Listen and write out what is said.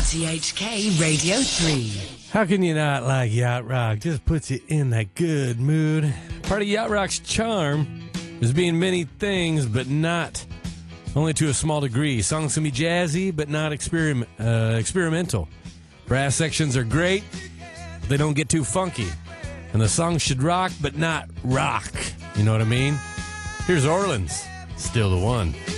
RTHK Radio 3. How can you not like yacht rock? Just puts you in that good mood. Part of yacht rock's charm is being many things, but not only to a small degree. Songs can be jazzy, but not experimental. Brass sections are great, but they don't get too funky. And the songs should rock, but not rock. You know what I mean? Here's Orleans, Still the One.